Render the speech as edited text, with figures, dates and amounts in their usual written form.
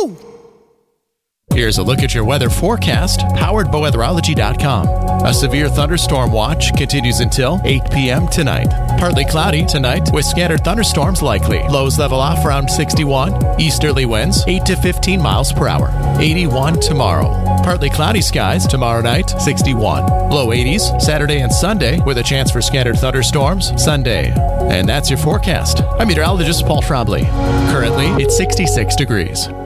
Woo! Here's a look at your weather forecast, powered by weatherology.com. A severe thunderstorm watch continues until 8 p.m. tonight. Partly cloudy tonight with scattered thunderstorms likely. Lows level off around 61. Easterly winds 8 to 15 miles per hour. 81 tomorrow. Partly cloudy skies tomorrow night, 61. Low 80s Saturday and Sunday with a chance for scattered thunderstorms Sunday. And that's your forecast. I'm meteorologist Paul Trombley. Currently, it's 66 degrees.